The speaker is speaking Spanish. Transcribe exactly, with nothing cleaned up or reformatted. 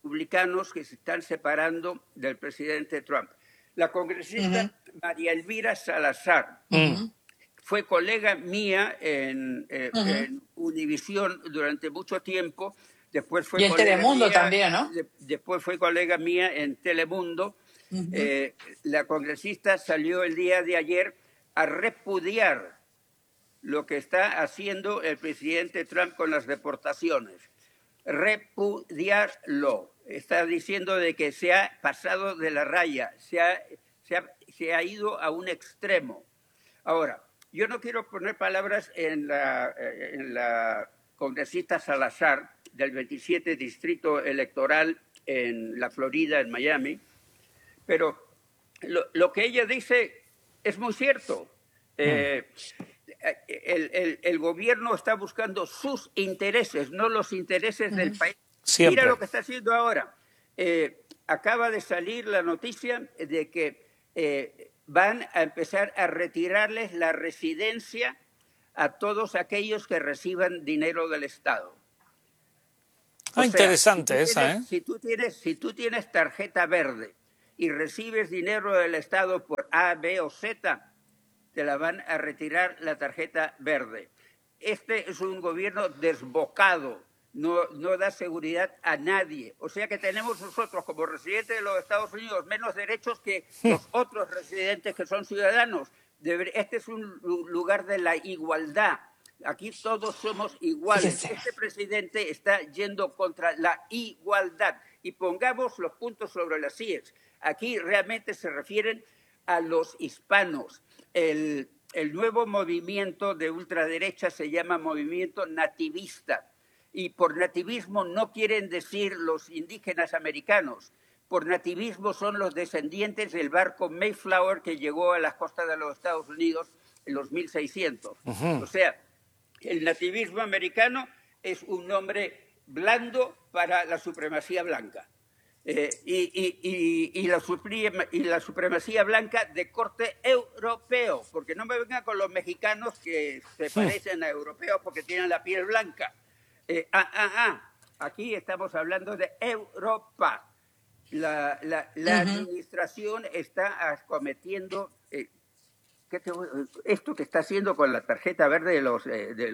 republicanos que se están separando del presidente Trump. La congresista uh-huh. María Elvira Salazar uh-huh. fue colega mía en, eh, uh-huh. en Univisión durante mucho tiempo. Después fue y en Telemundo mía, también, ¿no? De, después fue colega mía en Telemundo. Uh-huh. Eh, la congresista salió el día de ayer a repudiar lo que está haciendo el presidente Trump con las deportaciones. Repudiarlo. Está diciendo de que se ha pasado de la raya, se ha, se ha, se ha ido a un extremo. Ahora, yo no quiero poner palabras en la, en la congresista Salazar del veintisiete Distrito Electoral en la Florida, en Miami, pero lo, lo que ella dice es muy cierto. Eh, el, el, el gobierno está buscando sus intereses, no los intereses mm. del país. Siempre. Mira lo que está haciendo ahora. Eh, acaba de salir la noticia de que eh, van a empezar a retirarles la residencia a todos aquellos que reciban dinero del Estado. O ah, sea, interesante si esa, tienes, ¿eh? Si tú, tienes, si tú tienes tarjeta verde y recibes dinero del Estado por A, B o Z, te la van a retirar la tarjeta verde. Este es un gobierno desbocado, no, no da seguridad a nadie. O sea que tenemos nosotros, como residentes de los Estados Unidos, menos derechos que los otros residentes que son ciudadanos. Este es un lugar de la igualdad. Aquí todos somos iguales. Este presidente está yendo contra la igualdad. Y pongamos los puntos sobre las íes. Aquí realmente se refieren a los hispanos. El, el nuevo movimiento de ultraderecha se llama movimiento nativista. Y por nativismo no quieren decir los indígenas americanos. Por nativismo son los descendientes del barco Mayflower que llegó a las costas de los Estados Unidos en los mil seiscientos. Uh-huh. O sea, el nativismo americano es un nombre blando para la supremacía blanca. Eh, y, y, y, y, la suprema, y la supremacía blanca de corte europeo, porque no me vengan con los mexicanos que se parecen a europeos porque tienen la piel blanca. Eh, ah, ah, ah, aquí estamos hablando de Europa. La, la, la uh-huh. administración está acometiendo eh, ¿qué te, esto que está haciendo con la tarjeta verde de los, eh, de